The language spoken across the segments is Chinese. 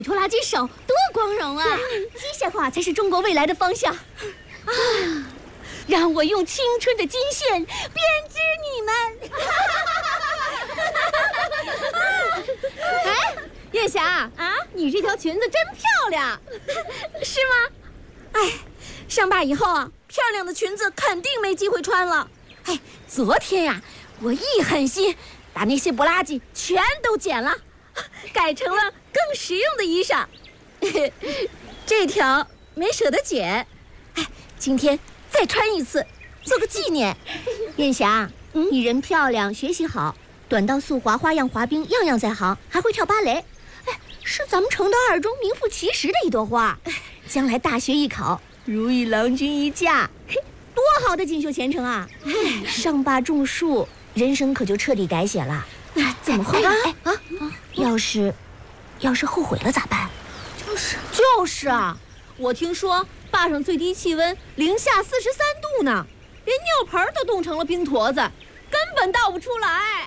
拖拉机手多光荣啊！机械化才是中国未来的方向啊！让我用青春的金线编织你们。 哎，叶霞啊，你这条裙子真漂亮， 是吗？哎，上坝以后啊，漂亮的裙子肯定没机会穿了。哎，昨天呀，我一狠心，把那些不拉几全都剪了，改成了更实用的衣裳。这条没舍得剪，哎，今天再穿一次，做个纪念。 燕霞，你人漂亮，学习好，短道速滑、花样滑冰样样在行，还会跳芭蕾，哎，是咱们承德二中名副其实的一朵花。将来大学一考，如意郎君一嫁，多好的锦绣前程啊！哎，上坝种树，人生可就彻底改写了。怎么会啊？要是后悔了咋办？ 就是啊，我听说坝上最低气温零下43度呢，连尿盆都冻成了冰坨子，根本倒不出来。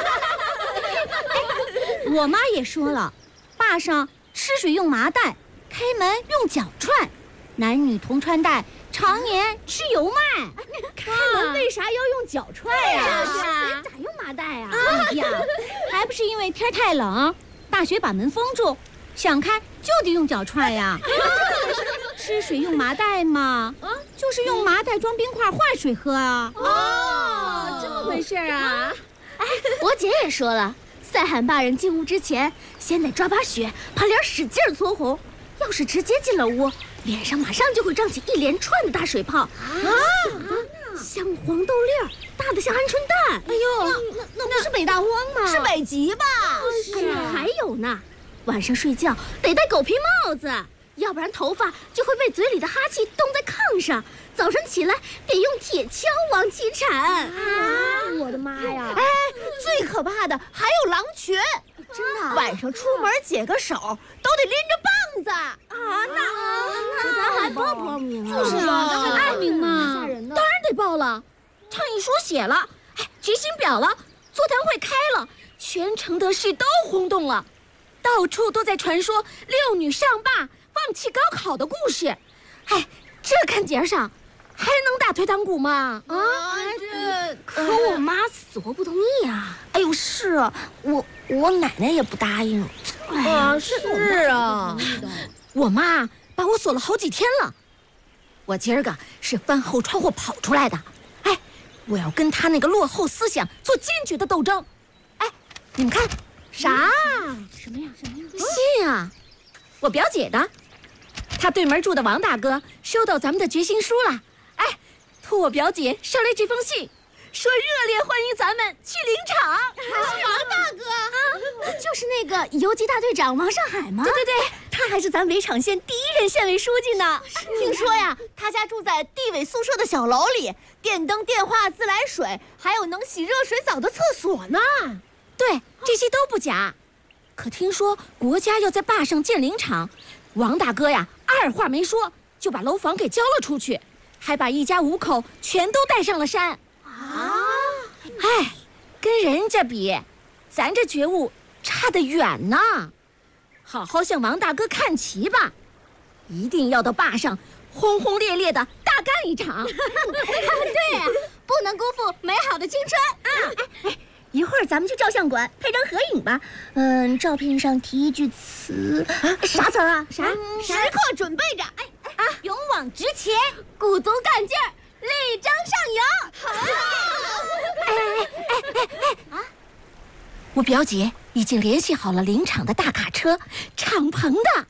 我妈也说了，坝上吃水用麻袋，开门用脚踹，男女同穿戴，常年吃油麦。开门为啥要用脚踹呀？ 是啊， 咋用麻袋啊？哎呀，还不是因为天太冷，大学把门封住，想开就得用脚踹呀。吃水用麻袋嘛，就是用麻袋装冰块换水喝啊。 哦，这么回事啊？ 哎，我姐也说了，赛罕坝人进屋之前，先得抓把雪，把脸使劲搓红。要是直接进了屋，脸上马上就会胀起一连串的大水泡像黄豆粒儿，大的像鹌鹑蛋。 哎呦，那不是北大荒吗？ 是北极吧？ 哎呀，还有呢，晚上睡觉得戴狗皮帽子，要不然头发就会被嘴里的哈气冻在炕上。早上起来得用铁锹往起铲。 我的妈呀！ 哎，最可怕的还有狼群， 真的， 晚上出门解个手都得拎着棒子那咱还报不报名啊？ 就是啊，咱还报名吗？ 吓人的。 当然得报了，倡议书写了，哎，决心表了，座谈会开了，全承德市都轰动了，到处都在传说六女上坝放弃高考的故事。哎，这看节上还能打退堂鼓吗？ 可我妈死活不同意啊！ 哎呦，是啊，我奶奶也不答应。 是啊， 我妈把我锁了好几天了。我今儿个是翻后窗户跑出来的。哎，我要跟她那个落后思想做坚决的斗争。哎，你们看，啥？ 什么呀？ 信啊，我表姐的。她对门住的王大哥收到咱们的决心书了。哎，托我表姐捎来这封信，说热烈欢迎咱们去领场。 是王大哥啊，就是那个游击大队长王上海吗？对，他还是咱围场县第一任县委书记呢。 听说呀，他家住在地委宿舍的小楼里，电灯、电话、自来水，还有能洗热水澡的厕所呢。 对，这些都不假。可听说国家要在坝上建林场，王大哥呀，二话没说就把楼房给交了出去，还把一家5口全都带上了山。哎，跟人家比，咱这觉悟差得远呢。好好向王大哥看齐吧，一定要到坝上轰轰烈烈的大干一场。 对呀，不能辜负美好的青春啊！一会儿咱们去照相馆拍张合影吧。照片上题一句词，啥词啊？啥？ 时刻准备着， 勇往直前，鼓足干劲儿，力争上游。我表姐已经联系好了林场的大卡车、敞篷的。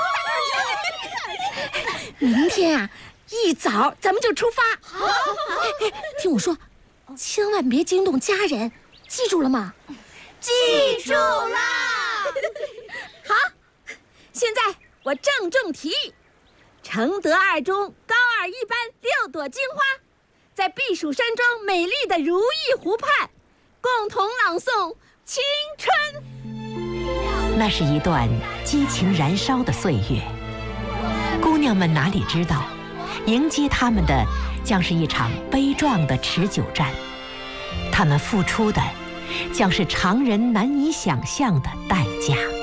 明天啊，一早咱们就出发。听我说，千万别惊动家人，记住了吗？ 记住啦！ 好，现在我郑重提议，承德二中高二一班6朵金花，在避暑山庄美丽的如意湖畔，共同朗诵青春。 那是一段激情燃烧的岁月，姑娘们哪里知道，迎接她们的将是一场悲壮的持久战，她们付出的将是常人难以想象的代价。